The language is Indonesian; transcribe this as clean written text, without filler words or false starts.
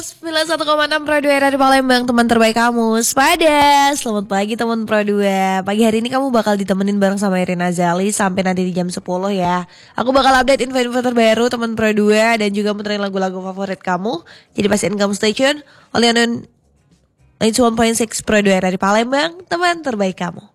91,6 Pro 2 dari Palembang, teman terbaik kamu. Sepada, selamat pagi teman Pro 2. Pagi hari ini kamu bakal ditemenin bareng sama Irina Zali sampai nanti di jam 10 ya. Aku bakal update info-info terbaru teman Pro 2 dan juga muterin lagu-lagu favorit kamu. Jadi pastiin kamu stay tune. Only on 91.6 Pro 2 dari Palembang, teman terbaik kamu.